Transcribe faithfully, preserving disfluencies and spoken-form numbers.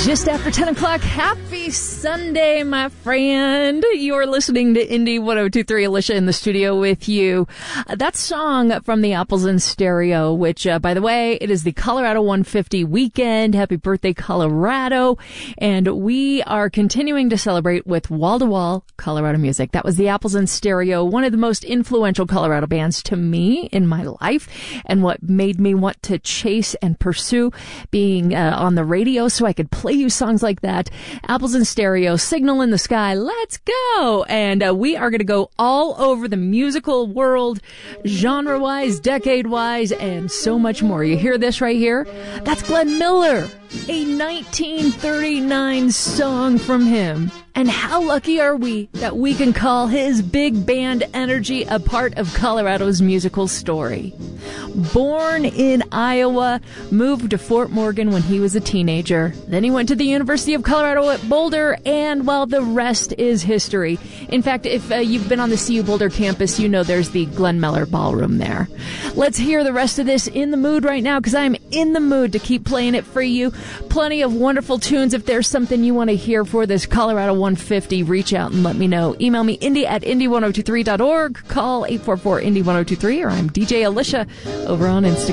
Just after ten o'clock, happy Sunday, my friend. You're listening to Indie one oh two point three. Alicia in the studio with you. Uh, that song from the Apples in Stereo, which, uh, by the way, it is the Colorado one fifty weekend. Happy birthday, Colorado. And we are continuing to celebrate with wall-to-wall Colorado music. That was the Apples in Stereo, one of the most influential Colorado bands to me in my life, and what made me want to chase and pursue being uh, on the radio so I could play you songs like that. Apples in Stereo, Signal in the Sky, let's go! And uh, we are going to go all over the musical world, genre-wise, decade-wise, and so much more. You hear this right here? That's Glenn Miller, a nineteen thirty-nine song from him. And how lucky are we that we can call his big band energy a part of Colorado's musical story. Born in Iowa, moved to Fort Morgan when he was a teenager. Then he went to the University of Colorado at Boulder, and well, the rest is history. In fact, if uh, you've been on the C U Boulder campus, you know there's the Glenn Miller Ballroom there. Let's hear the rest of this in the mood right now, because I'm in the mood to keep playing it for you. Plenty of wonderful tunes. If there's something you want to hear for this Colorado one fifty, reach out and let me know. Email me, indie at indie ten twenty-three dot org. Call eight four four, indie ten twenty-three, or I'm D J Alicia over on Instagram.